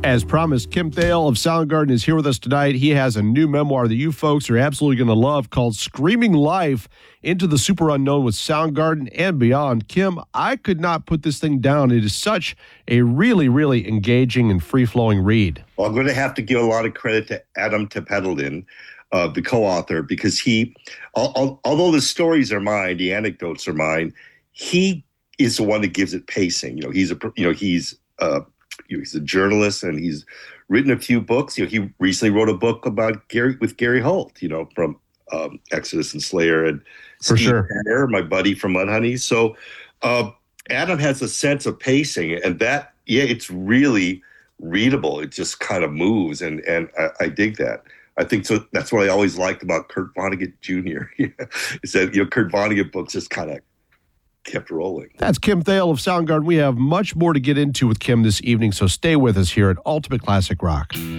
As promised, Kim Thale of Soundgarden is here with us tonight. He has a new memoir that you folks are absolutely going to love called Screaming Life into the Super Unknown with Soundgarden and Beyond. Kim, I could not put this thing down. It is such a really, really engaging and free-flowing read. Well, I'm going to have to give a lot of credit to Adam Tepedalin, the co-author, because he, although the stories are mine, the anecdotes are mine, he is the one that gives it pacing. He's a journalist, and he's written a few books. He recently wrote a book about Gary Holt, from Exodus and Slayer, and For Steve sure. Tanner, my buddy from Mudhoney. So Adam has a sense of pacing, and that, it's really readable. It just kind of moves, and I dig that. I think so. That's what I always liked about Kurt Vonnegut Jr. Is that Kurt Vonnegut books just kind of kept rolling. That's Kim Thale of Soundgarden. We have much more to get into with Kim this evening, so stay with us here at Ultimate Classic Rock.